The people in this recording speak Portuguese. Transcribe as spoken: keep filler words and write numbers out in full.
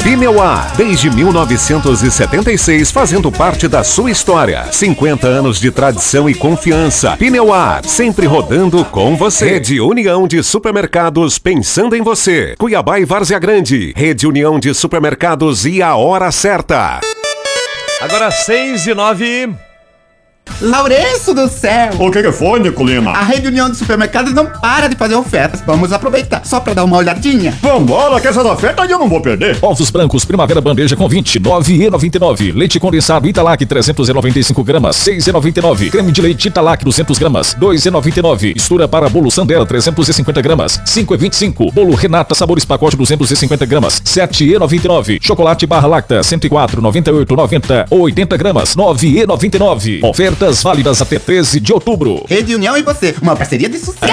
Pneuar, desde mil novecentos e setenta e seis, fazendo parte da sua história. cinquenta anos de tradição e confiança. Pneuar, sempre rodando com você. Rede União de Supermercados, pensando em você. Cuiabá e Várzea Grande. Rede União de Supermercados e a hora certa. Agora seis e nove. Lourenço do céu! O que que foi, Nicolina? A Rede União de Supermercados não para de fazer ofertas. Vamos aproveitar, só pra dar uma olhadinha. Vambora, que essas ofertas eu não vou perder. Ovos brancos Primavera Bandeja com vinte, nove reais e noventa e nove. Leite condensado Italac trezentos e noventa e cinco gramas, seis reais e noventa e nove. Creme de leite Italac duzentas gramas, dois reais e noventa e nove. Mistura para bolo Sandera trezentos e cinquenta gramas, cinco reais e vinte e cinco. Bolo Renata Sabores Pacote duzentos e cinquenta gramas, sete reais e noventa e nove. Chocolate Barra Lacta cento e quatro, noventa e oito, noventa ou oitenta gramas, nove reais e noventa e nove. Ofertas válidas até treze de outubro. Rede União e você, uma parceria de sucesso.